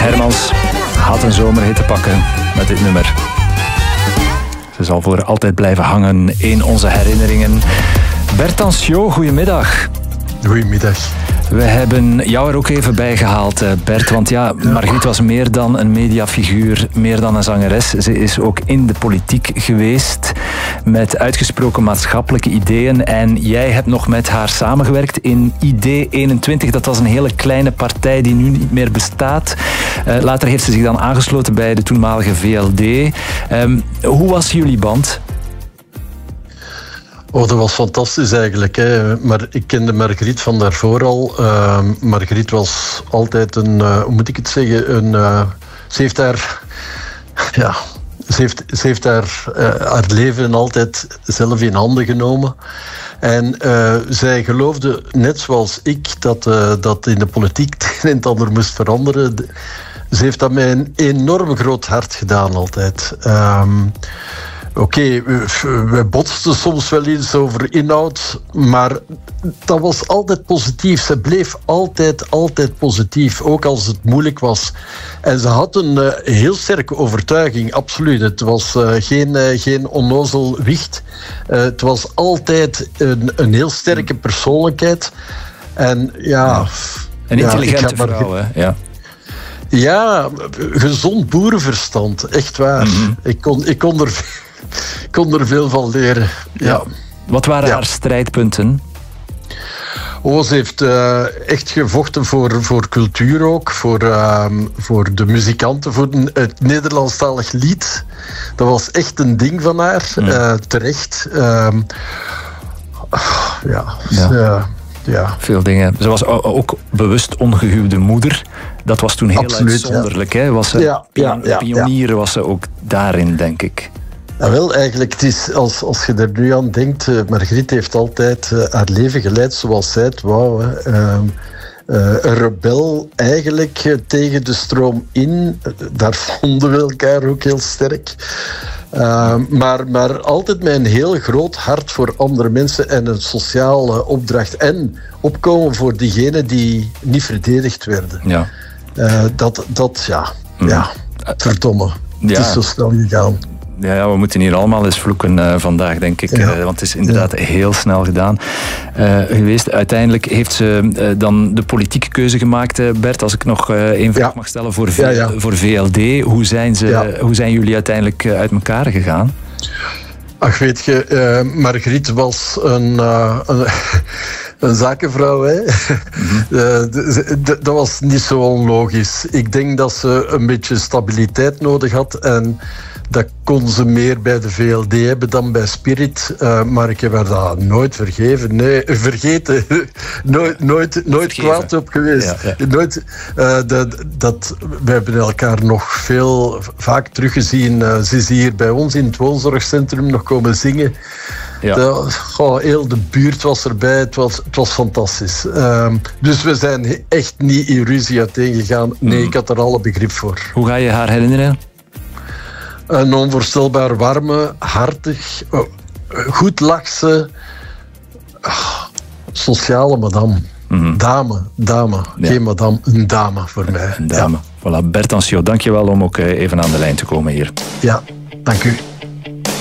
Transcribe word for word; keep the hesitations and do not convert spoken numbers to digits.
Hermans had een zomerhit te pakken met dit nummer. Ze zal voor altijd blijven hangen in onze herinneringen. Bert Tansjou, goedemiddag. Goedemiddag. We hebben jou er ook even bij gehaald, Bert. Want ja, Margriet was meer dan een mediafiguur, meer dan een zangeres. Ze is ook in de politiek geweest met uitgesproken maatschappelijke ideeën. En jij hebt nog met haar samengewerkt in I D eenentwintig. Dat was een hele kleine partij die nu niet meer bestaat. Uh, later heeft ze zich dan aangesloten bij de toenmalige V L D. Um, hoe was jullie band? Oh, dat was fantastisch eigenlijk. Hè. Maar ik kende Margriet van daarvoor al. Uh, Margriet was altijd een, uh, hoe moet ik het zeggen, een, uh, ze heeft haar, ja, ze heeft, ze heeft haar, uh, haar leven altijd zelf in handen genomen. En uh, zij geloofde, net zoals ik, dat, uh, dat in de politiek het een en het ander moest veranderen. Ze heeft dat met een enorm groot hart gedaan altijd. Um, Oké, okay, we, we botsten soms wel eens over inhoud, maar dat was altijd positief. Ze bleef altijd, altijd positief, ook als het moeilijk was. En ze had een uh, heel sterke overtuiging, absoluut. Het was uh, geen, uh, geen onnozel wicht. Uh, het was altijd een, een heel sterke persoonlijkheid. En ja... Een intelligente ja, vrouw, hè? Ja. Ja, gezond boerenverstand, echt waar. Mm-hmm. Ik kon, ik kon er... Ik kon er veel van leren. Ja. Ja. Wat waren ja. haar strijdpunten? Oh, ze heeft uh, echt gevochten voor, voor cultuur ook, voor, uh, voor de muzikanten, voor een, het Nederlandstalig lied. Dat was echt een ding van haar, mm. uh, terecht. Uh, ja, ja. Uh, ja. Veel dingen. Ze was ook bewust ongehuwde moeder. Dat was toen heel Absoluut, uitzonderlijk. Ja. Hè? Was ze ja, ja, ja, pionier ja. was ze ook daarin, denk ik. Ja, wel, eigenlijk, het is, als, als je er nu aan denkt, uh, Margriet heeft altijd uh, haar leven geleid zoals zij het wou. Hè. Uh, uh, een rebel eigenlijk uh, tegen de stroom in. Uh, daar vonden we elkaar ook heel sterk. Uh, maar, maar altijd met een heel groot hart voor andere mensen en een sociale opdracht. En opkomen voor diegenen die niet verdedigd werden. Ja. Uh, dat, dat, ja, mm. ja, verdomme. Ja. Het is zo snel gegaan. Ja, ja, we moeten hier allemaal eens vloeken uh, vandaag, denk ik. Ja. Uh, want het is inderdaad ja. heel snel gedaan uh, geweest. Uiteindelijk heeft ze uh, dan de politieke keuze gemaakt, uh, Bert. Als ik nog uh, één vraag ja. mag stellen voor, v- ja, ja. voor V L D. Hoe zijn, ze, ja. hoe zijn jullie uiteindelijk uh, uit elkaar gegaan? Ach, weet je, uh, Margriet was een... Uh, een Een zakenvrouw, hè. Mm-hmm. Uh, d- d- dat was niet zo onlogisch. Ik denk dat ze een beetje stabiliteit nodig had en dat kon ze meer bij de V L D hebben dan bij Spirit. Uh, maar ik heb haar dat nooit vergeven. Nee, vergeten. nooit nooit, nooit kwaad op geweest. Ja, ja. Nooit, uh, dat, dat, we hebben elkaar nog veel vaak teruggezien. Uh, ze is hier bij ons in het woonzorgcentrum nog komen zingen. Ja. De, oh, heel de buurt was erbij. Het was, het was fantastisch. Um, dus we zijn echt niet in ruzie uiteengegaan. Nee, mm. ik had er alle begrip voor. Hoe ga je haar herinneren? Een onvoorstelbaar warme, hartig, oh, goed lachse, oh, sociale madame. Mm-hmm. Dame, dame. Ja. Geen madame, een dame voor mij. Een dame. Ja. Voilà, Bert Tansjou, dank je wel om ook even aan de lijn te komen hier. Ja, dank u.